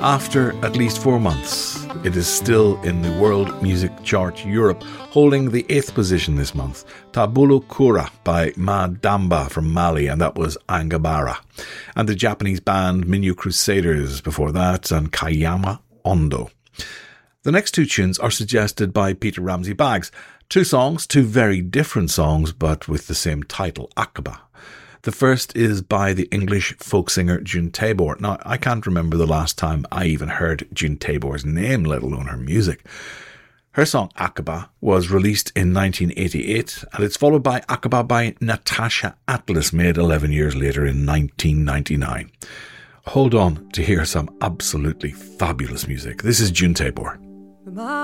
After at least 4 months, it is still in the World Music Chart Europe, holding the 8th position this month. Tabulu Kura by Madamba from Mali, and that was Angabara. And the Japanese band Minyu Crusaders before that, and Kayama Ondo. The next two tunes are suggested by Peter Ramsey Baggs. Two songs, two very different songs, but with the same title, Akaba. The first is by the English folk singer June Tabor. Now, I can't remember the last time I even heard June Tabor's name, let alone her music. Her song Akaba was released in 1988, and it's followed by Akaba by Natasha Atlas, made 11 years later in 1999. Hold on to hear some absolutely fabulous music. This is June Tabor.